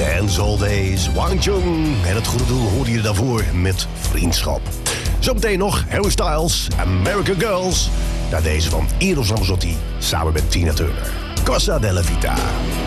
Dance All Days, Wang Chung. En het goede doel hoorde je daarvoor met Vriendschap. Zometeen nog Harry Styles, American Girls. Naar deze van Eros Ramazzotti samen met Tina Turner. Costa della Vita.